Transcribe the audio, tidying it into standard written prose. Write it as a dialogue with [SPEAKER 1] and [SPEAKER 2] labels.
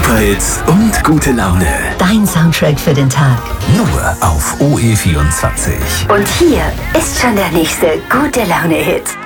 [SPEAKER 1] Superhits und gute Laune.
[SPEAKER 2] Dein Soundtrack für den Tag.
[SPEAKER 1] Nur auf OE24.
[SPEAKER 3] Und hier ist schon der nächste gute Laune-Hit.